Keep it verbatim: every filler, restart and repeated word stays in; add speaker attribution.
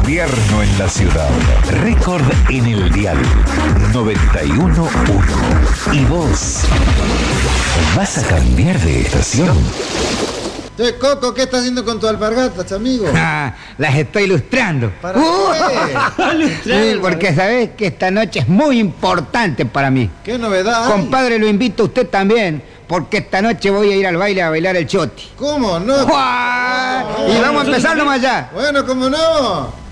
Speaker 1: Invierno en la ciudad. Récord en el dial noventa y uno punto uno. ¿Y vos? ¿Vas a cambiar de estación?
Speaker 2: Che, Coco, ¿qué estás haciendo con tus alpargatas, amigo?
Speaker 3: Ah, las estoy ilustrando.
Speaker 2: ¿Para
Speaker 3: Uh,
Speaker 2: qué?
Speaker 3: sí, porque sabés que esta noche es muy importante para mí.
Speaker 2: ¿Qué novedad hay?
Speaker 3: Compadre, lo invito a usted también, porque esta noche voy a ir al baile a bailar el choti.
Speaker 2: ¿Cómo? No.
Speaker 3: ¡Juá! Y vamos a empezar nomás ya.
Speaker 2: Bueno, ¿cómo no?